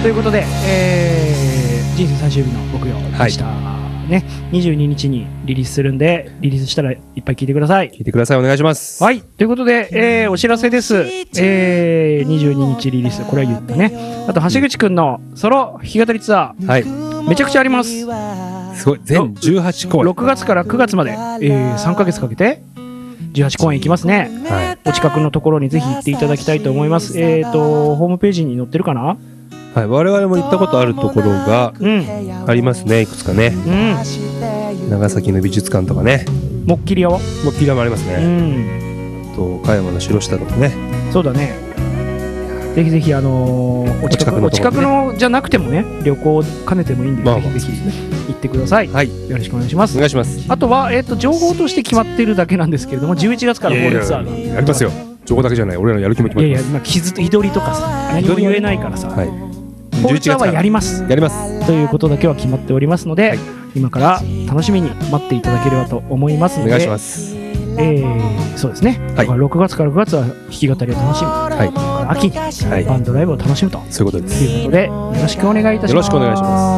ということで、人生最終日の木曜でした、ね、22日にリリースするんで、リリースしたらいっぱい聞いてください。 聞いてください。お願いします。 はい。ということで、お知らせです。22日リリース、これは言ったね。あと、橋口くんのソロ弾き語りツアー。 はい。 めちゃくちゃあります。 すごい。全18公演。 6月から9月まで、3ヶ月かけて、18公演行きますね。はい。お近くのところにぜひ行っていただきたいと思います。ホームページに載ってるかな？ はい、我々も行ったことあるところがありますね、いくつかね、長崎の美術館とかね、 もっきり屋はもありますね、あと岡山の城下とかね。 そうだね、ぜひぜひお近くのじゃなくてもね、旅行を兼ねてもいいんで、ぜひぜひ行ってください、はい、よろしくお願いします。 お願いします。 あとは、情報として決まっているだけなんですけれども、11月からホールツアーがやりますよ。情報だけじゃない、俺らのやる気も決まってます。 いやいや、日取りとかさ、何も言えないからさ、はい、ホールツアーはやりますということだけは決まっておりますので、はい、今から楽しみに待っていただければと思いますので、 お願いします。 そうですね、はい、6月から9月は弾き語りを楽しみ、はい、秋にバンドライブを楽しむと、そういうことです。ということで、よろしくお願いいたします。よろしくお願いします。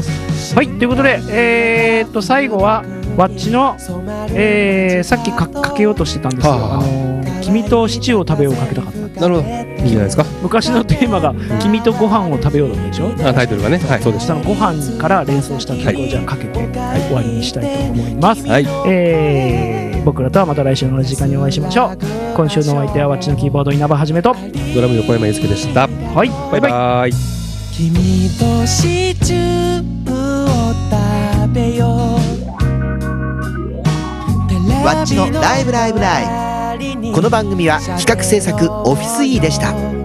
はい、ということで、最後はワッチの、さっきかけようとしてたんですけど、君とシチューを食べようかけたかった。 なるほど、いいじゃないですか。 昔のテーマが君とご飯を食べようだったでしょ。 タイトルがね、はい、そうでした。 ご飯から連想した曲をじゃあかけて、終わりにしたいと思います。はい、僕らとはまた来週の同じ時間にお会いしましょう。今週のお相手はワッチのキーボード稲葉はじめとドラム横山祐介でした。はい、バイバイ。 君とシチューを食べよう。ワッチのライブ。この番組は企画制作オフィス E でした。